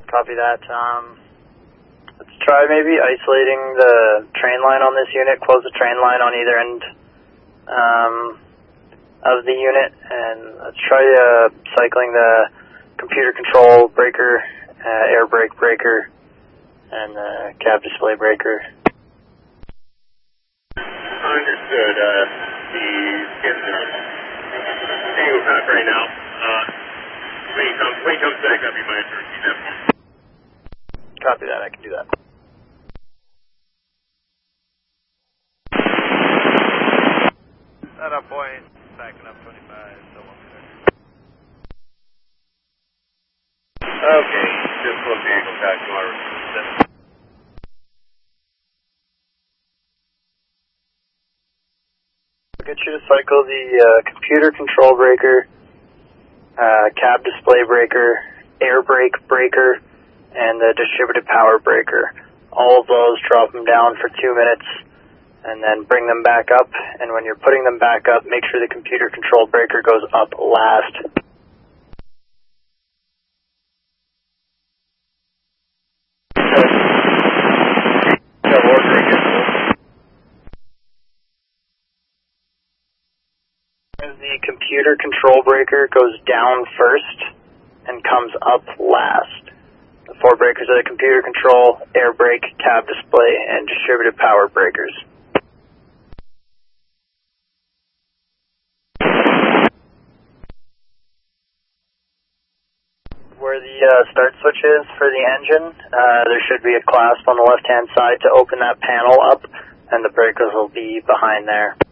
Copy that. Let's try maybe isolating the train line on this unit, close the train line on either end of the unit, and let's try cycling the computer control breaker, air brake breaker, and the cab display breaker. Understood. He's getting single cut right now. When he comes back up, you might have to repeat that for me. Copy that, I can do that. At a point, backing up 25, still 1 minute. Okay, just close the ankle back to our system. I'll get you to cycle the computer control breaker, cab display breaker, air brake breaker, and the distributed power breaker. All of those, drop them down for 2 minutes, and then bring them back up. And when you're putting them back up, make sure the computer control breaker goes up last. The computer control breaker goes down first and comes up last. The 4 breakers are the computer control, air brake, cab display, and distributed power breakers. Where the start switch is for the engine, there should be a clasp on the left-hand side to open that panel up, and the breakers will be behind there.